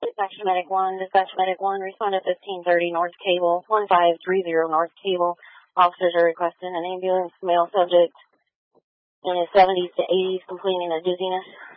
Dispatch Medic 1, respond at 1530 North Cable, 1530 North Cable. Officers are requesting an ambulance, male subject in his 70s to 80s, complaining of dizziness.